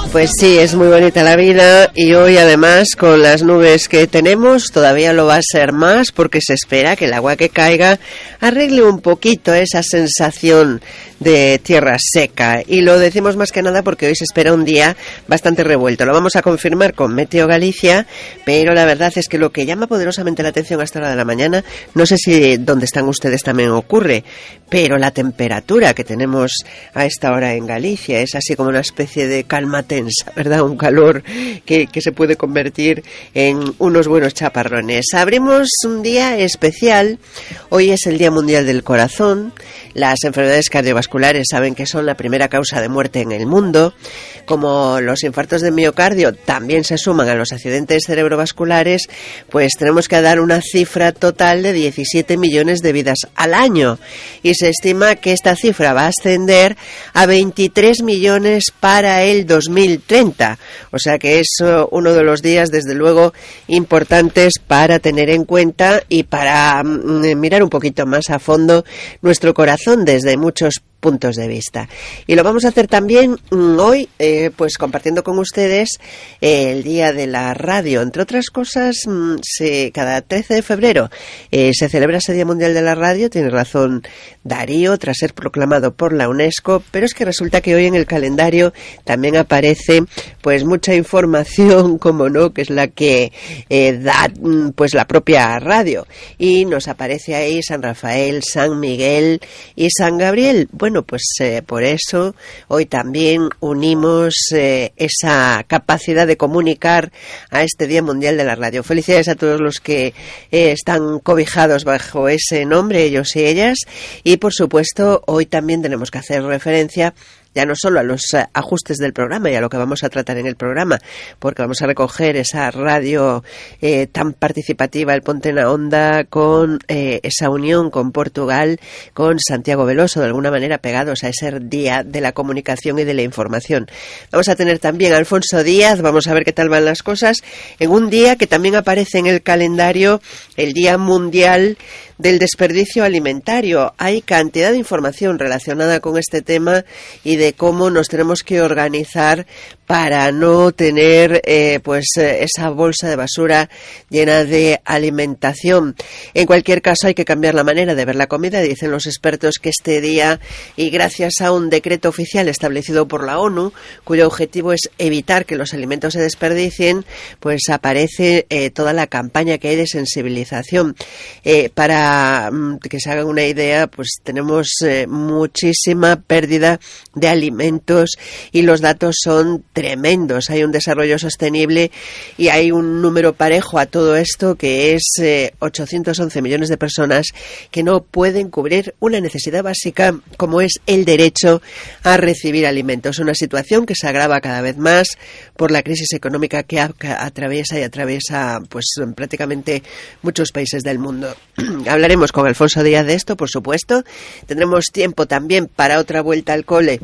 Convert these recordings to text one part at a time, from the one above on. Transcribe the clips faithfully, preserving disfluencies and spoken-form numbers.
Pues sí, es muy bonita la vida y hoy además con las nubes que tenemos todavía lo va a ser más porque se espera que el agua que caiga arregle un poquito esa sensación de tierra seca, y lo decimos más que nada porque hoy se espera un día bastante revuelto. Lo vamos a confirmar con Meteo Galicia, pero la verdad es que lo que llama poderosamente la atención a esta hora de la mañana, no sé si donde están ustedes también ocurre, pero la temperatura que tenemos a esta hora en Galicia es así como una especie de calma tensa, ¿verdad? Un calor que, que se puede convertir en unos buenos chaparrones. Abrimos un día especial. Hoy es el Día Mundial del Corazón. Las enfermedades cardiovasculares saben que son la primera causa de muerte en el mundo. Como los infartos de miocardio también se suman a los accidentes cerebrovasculares, pues tenemos que dar una cifra total de diecisiete millones de vidas al año. Y se estima que esta cifra va a ascender a veintitrés millones para el dos mil treinta. O sea que es uno de los días, desde luego, importantes para tener en cuenta y para mirar un poquito más a fondo nuestro corazón desde muchos puntos de vista. Y lo vamos a hacer también mm, hoy, eh, pues compartiendo con ustedes eh, el Día de la Radio. Entre otras cosas, mm, se, cada trece de febrero eh, se celebra ese Día Mundial de la Radio. Tiene razón Darío, tras ser proclamado por la UNESCO, pero es que resulta que hoy en el calendario también aparece pues mucha información, como no, que es la que eh, da mm, pues la propia radio. Y nos aparece ahí San Rafael, San Miguel y San Gabriel. Bueno, Bueno, pues eh, por eso hoy también unimos eh, esa capacidad de comunicar a este Día Mundial de la Radio. Felicidades a todos los que eh, están cobijados bajo ese nombre, ellos y ellas. Y por supuesto, hoy también tenemos que hacer referencia ya no solo a los ajustes del programa y a lo que vamos a tratar en el programa, porque vamos a recoger esa radio eh, tan participativa, el Ponte na Onda, con eh, esa unión con Portugal, con Santiago Veloso, de alguna manera pegados a ese día de la comunicación y de la información. Vamos a tener también a Alfonso Díaz, vamos a ver qué tal van las cosas, en un día que también aparece en el calendario, el Día Mundial del Desperdicio Alimentario. Hay cantidad de información relacionada con este tema y de cómo nos tenemos que organizar para no tener eh, pues eh, esa bolsa de basura llena de alimentación. En cualquier caso, hay que cambiar la manera de ver la comida. Dicen los expertos que este día, y gracias a un decreto oficial establecido por la ONU, cuyo objetivo es evitar que los alimentos se desperdicien, pues aparece eh, toda la campaña que hay de sensibilización. Eh, para mm, que se hagan una idea, pues tenemos eh, muchísima pérdida de alimentos y los datos son tremendos. Hay un desarrollo sostenible y hay un número parejo a todo esto, que es eh, ochocientos once millones de personas que no pueden cubrir una necesidad básica como es el derecho a recibir alimentos. Una situación que se agrava cada vez más por la crisis económica que a, que atraviesa y atraviesa pues prácticamente muchos países del mundo. Hablaremos con Alfonso Díaz de esto, por supuesto. Tendremos tiempo también para otra vuelta al cole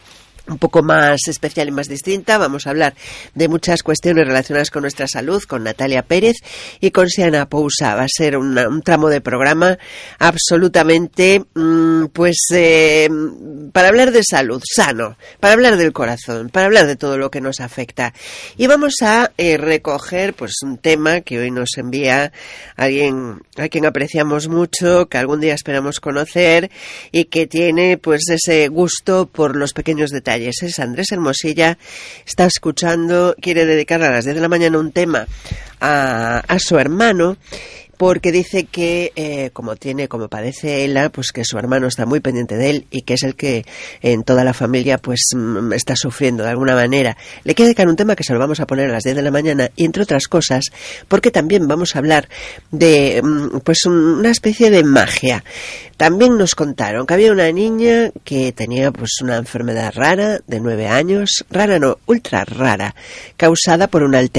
un poco más especial y más distinta. Vamos a hablar de muchas cuestiones relacionadas con nuestra salud, con Natalia Pérez y con Siana Pousa. Va a ser una, un tramo de programa absolutamente, mmm, pues, eh, para hablar de salud, sano, para hablar del corazón, para hablar de todo lo que nos afecta. Y vamos a eh, recoger, pues, un tema que hoy nos envía alguien a quien apreciamos mucho, que algún día esperamos conocer y que tiene, pues, ese gusto por los pequeños detalles. Es Andrés Hermosilla, está escuchando, quiere dedicar a las diez de la mañana un tema a, a su hermano, porque dice que eh, como tiene, como padece Ela, pues que su hermano está muy pendiente de él y que es el que en toda la familia pues mm, está sufriendo de alguna manera. Le quiere dedicar un tema que se lo vamos a poner a las diez de la mañana y entre otras cosas porque también vamos a hablar de mm, pues una especie de magia. También nos contaron que había una niña que tenía pues una enfermedad rara de nueve años, rara no, ultra rara, causada por un alter